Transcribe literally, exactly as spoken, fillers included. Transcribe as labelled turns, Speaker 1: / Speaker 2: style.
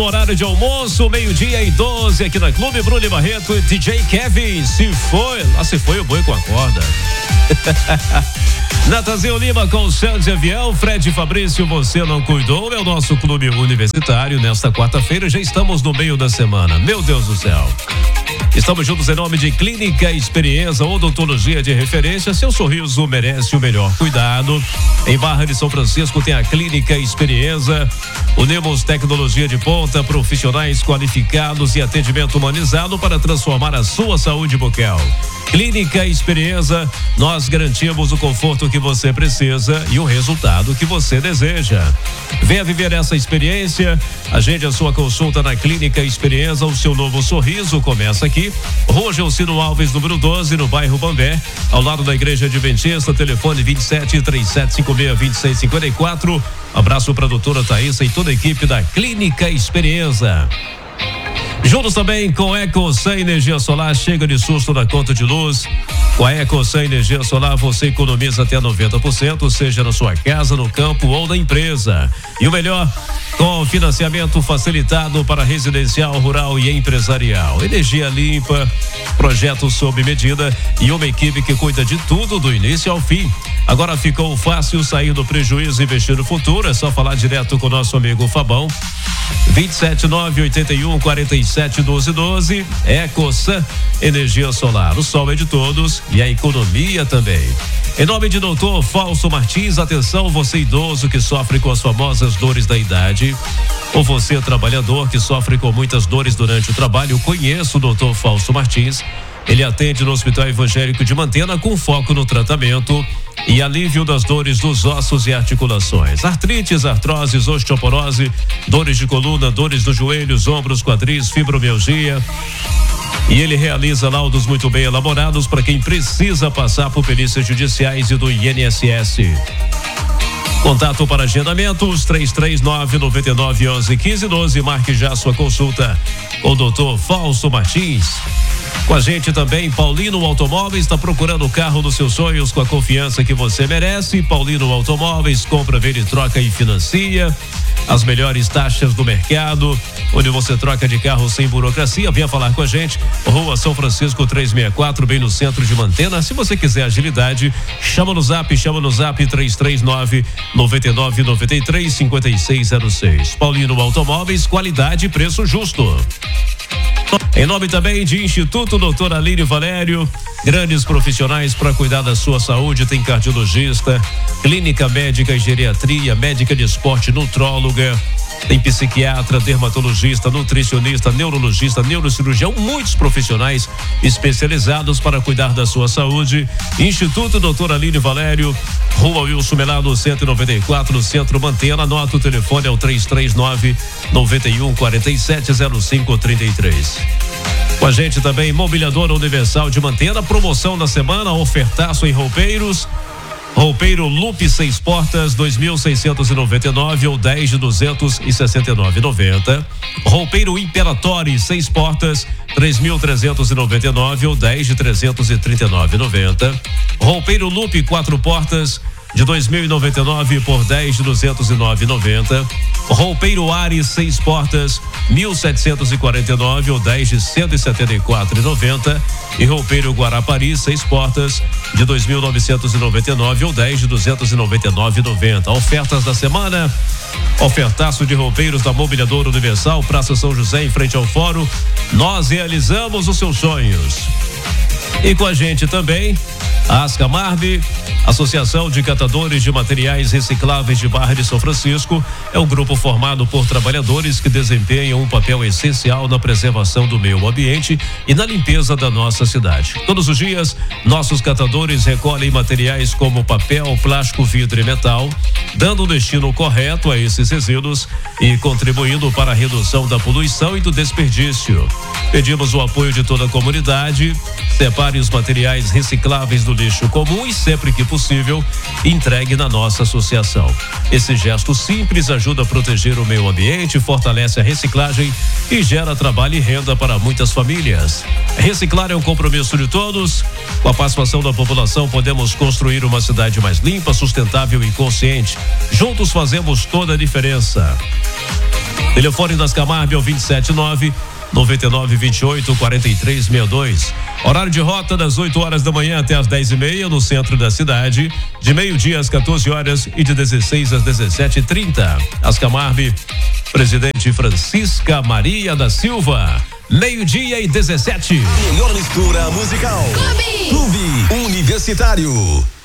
Speaker 1: no horário de almoço, meio-dia e doze, aqui na Clube Bruno Barreto, D J Kevin, se foi, lá se foi o boi com a corda. Natanzinho Lima com o céu de avião, Fred Fabrício, você não cuidou, é o nosso clube universitário. Nesta quarta-feira já estamos no meio da semana, meu Deus do céu. Estamos juntos em nome de Clínica Experiência, odontologia de referência. Seu sorriso merece o melhor cuidado. Em Barra de São Francisco tem a Clínica Experiência. Unimos tecnologia de ponta, profissionais qualificados e atendimento humanizado para transformar a sua saúde bucal. Clínica Experiência, nós garantimos o conforto que você precisa e o resultado que você deseja. Venha viver essa experiência. Agende a sua consulta na Clínica Experiência. O seu novo sorriso começa aqui. Rua Gelcino Alves, número doze, no bairro Bambé, ao lado da Igreja Adventista. Telefone vinte e sete, trinta e sete cinquenta e seis, vinte e seis cinquenta e quatro. Abraço para a doutora Thaísa e toda a equipe da Clínica Experiência. Juntos também com EcoSan Energia Solar, chega de susto na conta de luz. Com a EcoSan Energia Solar você economiza até noventa por cento, seja na sua casa, no campo ou na empresa. E o melhor, com financiamento facilitado para residencial, rural e empresarial. Energia limpa, projeto sob medida e uma equipe que cuida de tudo do início ao fim. Agora ficou fácil sair do prejuízo e investir no futuro, é só falar direto com o nosso amigo Fabão. vinte e sete, nove, oitenta e um, quarenta e sete, doze, doze. EcoSan Energia Solar. O sol é de todos e a economia também. Em nome de doutor Fausto Martins, atenção, você idoso que sofre com as famosas dores da idade, ou você trabalhador que sofre com muitas dores durante o trabalho, conheço o doutor Fausto Martins. Ele atende no Hospital Evangélico de Mantena com foco no tratamento e alívio das dores dos ossos e articulações. Artrites, artroses, osteoporose, dores de coluna, dores dos joelhos, ombros, quadris, fibromialgia. E ele realiza laudos muito bem elaborados para quem precisa passar por perícias judiciais e do I N S S. Contato para agendamentos três três nove, nove nove, onze, quinze, doze. Marque já sua consulta com o doutor Fausto Martins. Com a gente também, Paulino Automóveis, está procurando o carro dos seus sonhos com a confiança que você merece. Paulino Automóveis, compra, vende, troca e financia. As melhores taxas do mercado, onde você troca de carro sem burocracia. Venha falar com a gente. Rua São Francisco trezentos e sessenta e quatro, bem no centro de Mantena. Se você quiser agilidade, chama no zap, chama no zap três três nove, nove nove nove três, cinco seis zero seis. Paulino Automóveis, qualidade e preço justo. Em nome também de Instituto Doutor Aline Valério, grandes profissionais para cuidar da sua saúde, tem cardiologista, clínica médica e geriatria, médica de esporte, nutróloga, tem psiquiatra, dermatologista, nutricionista, neurologista, neurocirurgião, muitos profissionais especializados para cuidar da sua saúde. Instituto Doutor Aline Valério, Rua Wilson Melado, cento e noventa e quatro, no centro Mantena. Anota o telefone, é o três três nove, nove um, quatro sete zero cinco três três. Com a gente também, Mobiliadora Universal de Mantena, promoção da semana, ofertaço em roupeiros. Roupeiro Lupe seis portas, dois mil seiscentos e noventa e nove ou dez de duzentos e sessenta e nove e noventa. Roupeiro Imperatori seis portas, três mil trezentos e noventa e nove ou dez de trezentos e trinta e nove e noventa. Roupeiro Lupe quatro portas, de dois mil e noventa e nove por dez de duzentos e nove e noventa. Roupeiro Ares seis portas, mil setecentos e quarenta e nove ou dez de cento e setenta e quatro e noventa. E Roupeiro Guarapari seis portas, de dois mil novecentos e noventa e nove ou dez de duzentos e noventa e nove e noventa. Ofertas da semana. Ofertaço de roupeiros da Mobiliadora Universal, Praça São José, em frente ao Fórum. Nós realizamos os seus sonhos. E com a gente também, a Ascamarbe, Associação de Catadores de Materiais Recicláveis de Barra de São Francisco, é um grupo formado por trabalhadores que desempenham um papel essencial na preservação do meio ambiente e na limpeza da nossa cidade. Todos os dias, nossos catadores recolhem materiais como papel, plástico, vidro e metal, dando o destino correto a esses resíduos e contribuindo para a redução da poluição e do desperdício. Pedimos o apoio de toda a comunidade. Separe os materiais recicláveis do lixo comum e, sempre que possível, entregue na nossa associação. Esse gesto simples ajuda a proteger o meio ambiente, fortalece a reciclagem e gera trabalho e renda para muitas famílias. Reciclar é um compromisso de todos. Com a participação da população, podemos construir uma cidade mais limpa, sustentável e consciente. Juntos fazemos toda a diferença. Telefone das Camargo é o vinte e sete nove, noventa e nove, vinte e oito, quarenta e três, sessenta e dois. Horário de rota das oito horas da manhã até as dez e meia no centro da cidade, de meio-dia às quatorze horas e de dezesseis às dezessete e trinta. As Camargo, presidente Francisca Maria da Silva. Meio-dia e dezessete.
Speaker 2: Melhor mistura musical.
Speaker 3: Clube.
Speaker 2: Clube Universitário.